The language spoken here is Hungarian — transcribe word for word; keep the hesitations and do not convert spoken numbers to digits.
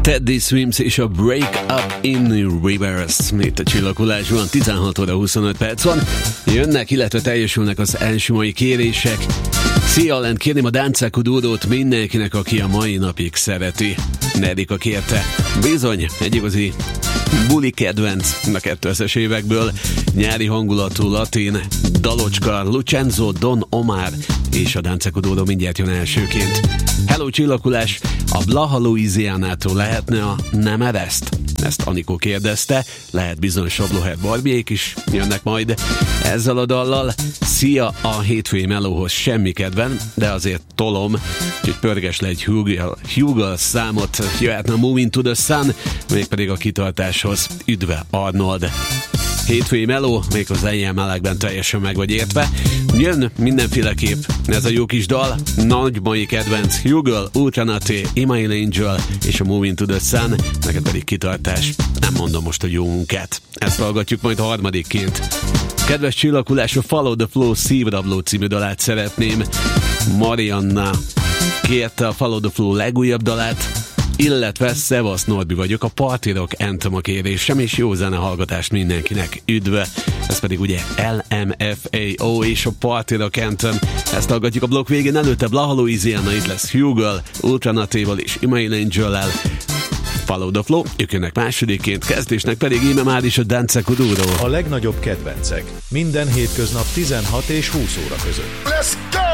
Teddy Swims és a Break Up in Reverse. Itt a Csillaghullásban tizenhat óra huszonöt perc van. Jönnek, illetve teljesülnek az első mai kérések. Szia, lent kérném a Dance Kuduro-t mindenkinek, aki a mai napig szereti. Nedika kérte. Bizony, egy igazi buli kedvenc a kétezres évekből. Nyári hangulatú latin dalocska, Lucenzo Don Omar és a Dance Kuduro mindjárt jön elsőként. Hello Csillaghullás, a Blaha Louisianától lehetne a Nem Ereszt? Ezt Anikó kérdezte, lehet bizony Sabloher Barbiék is jönnek majd ezzel a dallal. Szia, a hétfői melóhoz semmi kedven, de azért tolom, hogy pörges le egy Hugel számot, jöhetne a Moving to the Sun, mégpedig a kitartáshoz. Üdve Arnold! Hétfői meló, még az ilyen melegben teljesen meg vagy értve. Jön mindenféleképp ez a jó kis dal, nagy mai kedvenc, Hugel, Ultranate, Email Angel és a Moving to the Sun, neked pedig kitartás. Nem mondom most a jó munkát. Ezt hallgatjuk majd harmadikként. Kedves Csillaghullás, a Follow the Flow szívrabló című dalát szeretném. Marianna kérte a Follow the Flow legújabb dalát, illetve Szevasz Norbi vagyok, a Party Rock Anthem a kérésem, és jó zene hallgatást mindenkinek, üdve! Ez pedig ugye el em ef á o és a Party Rock Anthem. Ezt hallgatjuk a blokk végén, előtte Blaha Louisiana, itt lesz Hugel, Ultranatéval és Email Angel-el. Follow the Flow, ők jönnek másodikként, kezdésnek pedig íme már is a Dance Kuduro. A legnagyobb kedvencek. Minden hétköznap tizenhat és húsz óra között. Let's go!